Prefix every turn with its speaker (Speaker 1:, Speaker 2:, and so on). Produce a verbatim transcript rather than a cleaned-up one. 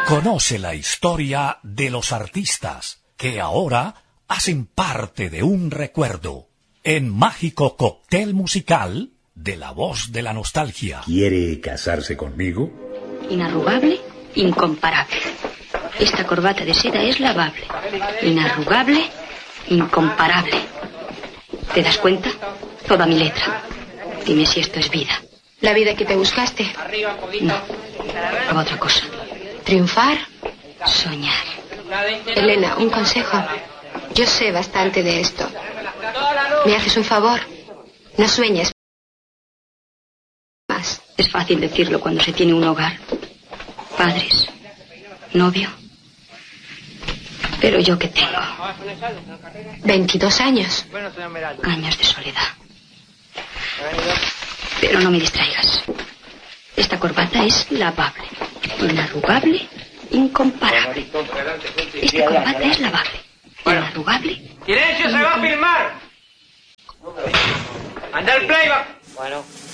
Speaker 1: Conoce la historia de los artistas que ahora hacen parte de un recuerdo en Mágico Cóctel Musical de La Voz de la Nostalgia.
Speaker 2: ¿Quiere casarse conmigo?
Speaker 3: Inarrugable, incomparable. Esta corbata de seda es lavable. Inarrugable, incomparable. ¿Te das cuenta? Toda mi letra. Dime si esto es vida.
Speaker 4: ¿La vida que te buscaste?
Speaker 3: No. Hago otra cosa.
Speaker 4: ¿Triunfar?
Speaker 3: Soñar.
Speaker 4: Elena, un consejo. Yo sé bastante de esto. ¿Me haces un favor? No sueñes más.
Speaker 3: Es fácil decirlo cuando se tiene un hogar. Padres. Novio. Pero yo, ¿qué tengo?
Speaker 4: Veintidós años.
Speaker 3: Años de soledad. Pero no me distraigas. Esta corbata es lavable, inarrugable, incomparable. Esta corbata es lavable, inarrugable.
Speaker 5: ¡Silencio, se va a filmar! ¡Anda el playback! Bueno.